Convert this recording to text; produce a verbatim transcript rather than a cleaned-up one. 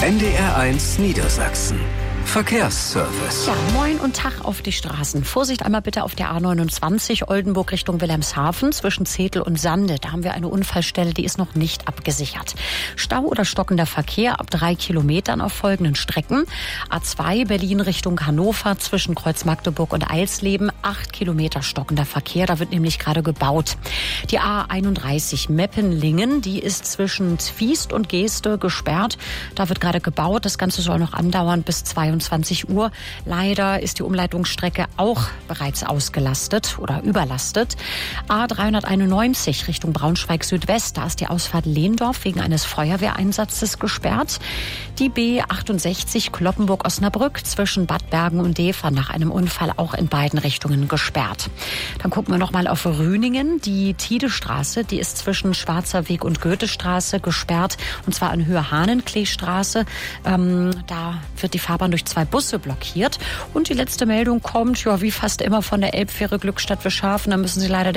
N D R eins Niedersachsen. Verkehrsservice. Ja, moin und Tag auf die Straßen. Vorsicht einmal bitte auf der A neunundzwanzig Oldenburg Richtung Wilhelmshaven zwischen Zetel und Sande. Da haben wir eine Unfallstelle, die ist noch nicht abgesichert. Stau oder stockender Verkehr ab drei Kilometern auf folgenden Strecken. A zwei Berlin Richtung Hannover zwischen Kreuz Magdeburg und Eilsleben. acht Kilometer stockender Verkehr, da wird nämlich gerade gebaut. Die A einunddreißig Meppenlingen, die ist zwischen Zwiest und Geeste gesperrt. Da wird gerade gebaut. Das Ganze soll noch andauern bis zweiundzwanzig Uhr. Leider ist die Umleitungsstrecke auch bereits ausgelastet oder überlastet. A dreihunderteinundneunzig Richtung Braunschweig Südwest, da ist die Ausfahrt Lehndorf wegen eines Feuerwehreinsatzes gesperrt. Die B achtundsechzig Cloppenburg-Osnabrück zwischen Bad Bergen und Dever nach einem Unfall auch in beiden Richtungen gesperrt. Dann gucken wir noch mal auf Rüningen. Die Tidestraße, die ist zwischen Schwarzer Weg und Goethestraße gesperrt, und zwar in Höhe Hahnenkleestraße. Ähm, da wird die Fahrbahn durch zwei Busse blockiert. Und die letzte Meldung kommt, ja, wie fast immer von der Elbfähre Glückstadt Wischhafen. Da müssen Sie leider